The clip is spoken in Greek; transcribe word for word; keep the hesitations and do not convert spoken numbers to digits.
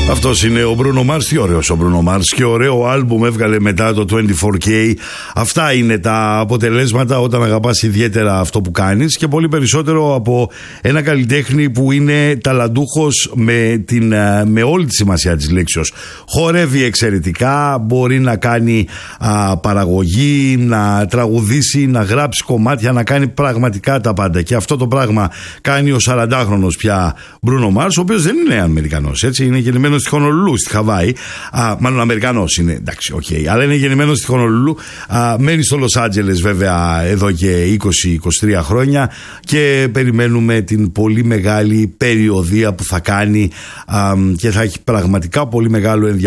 Αυτός είναι ο Μπρούνο Μάρς. Τι ωραίος ο Μπρούνο Μάρς και ωραίο άλμπουμ έβγαλε μετά το είκοσι τέσσερα κέι. Αυτά είναι τα αποτελέσματα όταν αγαπάς ιδιαίτερα αυτό που κάνεις, και πολύ περισσότερο από ένα καλλιτέχνη που είναι ταλαντούχος με, την, με όλη τη σημασία της λέξεως. Χορεύει εξαιρετικά, μπορεί να κάνει α, παραγωγή, να τραγουδήσει, να γράψει κομμάτια, να κάνει πραγματικά τα πάντα. Και αυτό το πράγμα κάνει ο σαραντάχρονος πια Μπρούνο Μάρς, ο οποίος δεν είναι Αμερικανός, έτσι, είναι γεννημένος στη Χονολουλού, στη Χαβάη. Α, μάλλον Αμερικανός είναι, εντάξει, οκ, okay, αλλά είναι γεννημένος στη Χονολουλού. Α, μένει στο Λος Άντζελες βέβαια εδώ και είκοσι με είκοσι τρία χρόνια, και περιμένουμε την πολύ μεγάλη περιοδεία που θα κάνει, α, και θα έχει πραγματικά πολύ μεγάλο ενδιαφέρον